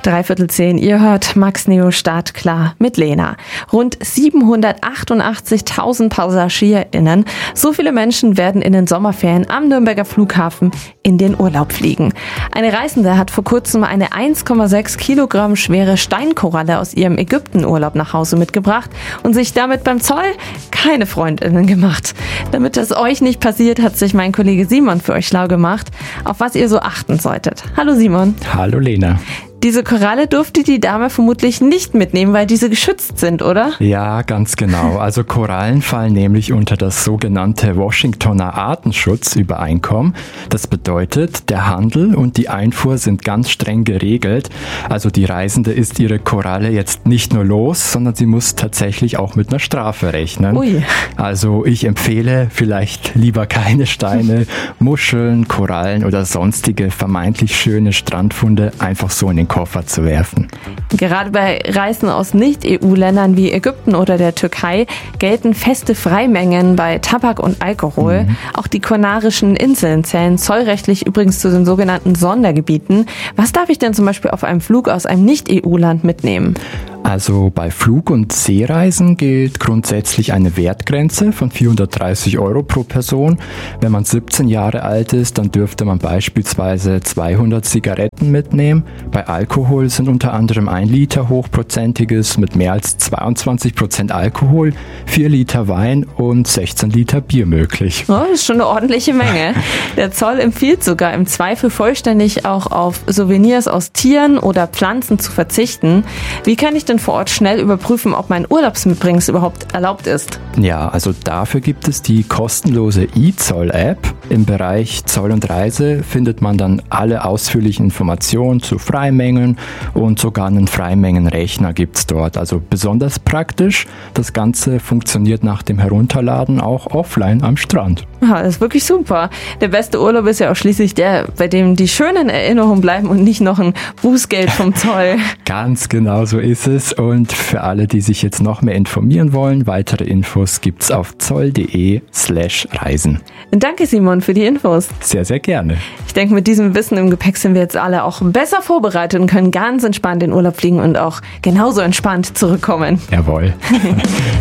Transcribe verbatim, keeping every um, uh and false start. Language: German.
Dreiviertel zehn, ihr hört Max Neo startklar mit Lena. Rund siebenhundertachtundachtzigtausend PassagierInnen, so viele Menschen werden in den Sommerferien am Nürnberger Flughafen in den Urlaub fliegen. Eine Reisende hat vor kurzem eine eins Komma sechs Kilogramm schwere Steinkoralle aus ihrem Ägyptenurlaub nach Hause mitgebracht und sich damit beim Zoll keine FreundInnen gemacht. Damit das euch nicht passiert, hat sich mein Kollege Simon für euch schlau gemacht, auf was ihr so achten solltet. Hallo Simon. Hallo Lena. Diese Koralle durfte die Dame vermutlich nicht mitnehmen, weil diese geschützt sind, oder? Ja, ganz genau. Also Korallen fallen nämlich unter das sogenannte Washingtoner Artenschutzübereinkommen. Das bedeutet, der Handel und die Einfuhr sind ganz streng geregelt. Also die Reisende ist ihre Koralle jetzt nicht nur los, sondern sie muss tatsächlich auch mit einer Strafe rechnen. Ui. Also ich empfehle vielleicht lieber keine Steine, Muscheln, Korallen oder sonstige vermeintlich schöne Strandfunde einfach so in den Koffer zu werfen. Gerade bei Reisen aus Nicht-E U-Ländern wie Ägypten oder der Türkei gelten feste Freimengen bei Tabak und Alkohol. Mhm. Auch die Kanarischen Inseln zählen zollrechtlich übrigens zu den sogenannten Sondergebieten. Was darf ich denn zum Beispiel auf einem Flug aus einem Nicht-E U-Land mitnehmen? Also bei Flug- und Seereisen gilt grundsätzlich eine Wertgrenze von vierhundertdreißig Euro pro Person. Wenn man siebzehn Jahre alt ist, dann dürfte man beispielsweise zweihundert Zigaretten mitnehmen. Bei Alkohol sind unter anderem ein Liter hochprozentiges mit mehr als zweiundzwanzig Prozent Alkohol, vier Liter Wein und sechzehn Liter Bier möglich. Oh, das ist schon eine ordentliche Menge. Der Zoll empfiehlt sogar im Zweifel vollständig auch auf Souvenirs aus Tieren oder Pflanzen zu verzichten. Wie kann ich denn vor Ort schnell überprüfen, ob mein Urlaubsmitbringens überhaupt erlaubt ist? Ja, also dafür gibt es die kostenlose eZoll-App. Im Bereich Zoll und Reise findet man dann alle ausführlichen Informationen zu Freimengen und sogar einen Freimengenrechner gibt es dort. Also besonders praktisch. Das Ganze funktioniert nach dem Herunterladen auch offline am Strand. Ja, das ist wirklich super. Der beste Urlaub ist ja auch schließlich der, bei dem die schönen Erinnerungen bleiben und nicht noch ein Bußgeld vom Zoll. Ganz genau so ist es. Und für alle, die sich jetzt noch mehr informieren wollen, weitere Infos gibt's auf zoll.de slash reisen. Danke Simon für die Infos. Sehr, sehr gerne. Ich denke, mit diesem Wissen im Gepäck sind wir jetzt alle auch besser vorbereitet und können ganz entspannt in Urlaub fliegen und auch genauso entspannt zurückkommen. Jawohl.